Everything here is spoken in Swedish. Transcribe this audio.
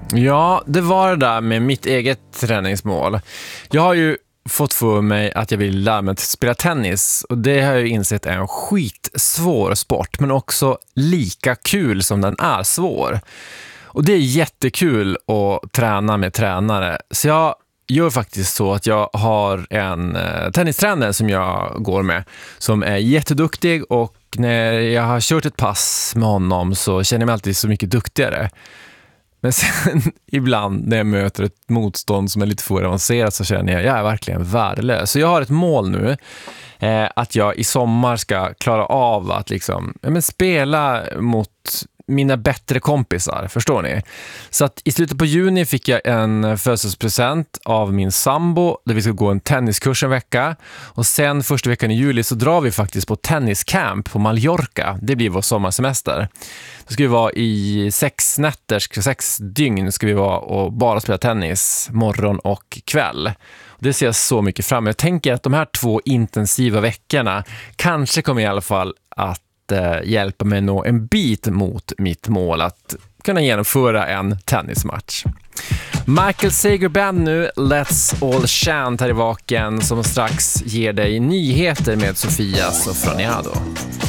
Ja, det var det där med mitt eget träningsmål. Jag har ju fått för mig att jag vill lära mig att spela tennis, och det har jag ju insett är en skitsvår sport, men också lika kul som den är svår. Och det är jättekul att träna med tränare. Så jag gör faktiskt så att jag har en tennistränare som jag går med, som är jätteduktig, och när jag har kört ett pass med honom så känner jag mig alltid så mycket duktigare. Men sen ibland när jag möter ett motstånd som är lite för avancerat så känner jag är verkligen värdelös. Så jag har ett mål nu, att jag i sommar ska klara av att liksom, spela mot mina bättre kompisar, förstår ni? Så att i slutet på juni fick jag en födelsedagspresent av min sambo där vi ska gå en tenniskurs en vecka, och sen första veckan i juli så drar vi faktiskt på tenniscamp på Mallorca. Det blir vår sommarsemester. Då ska vi vara i 6 dygn ska vi vara och bara spela tennis morgon och kväll. Det ser jag så mycket fram emot. Jag tänker att de här 2 intensiva veckorna kanske kommer i alla fall att hjälpa mig nå en bit mot mitt mål att kunna genomföra en tennismatch. Michael Sager Band nu, Let's All Chant här i Vaken, som strax ger dig nyheter med Sofia Sofroniado.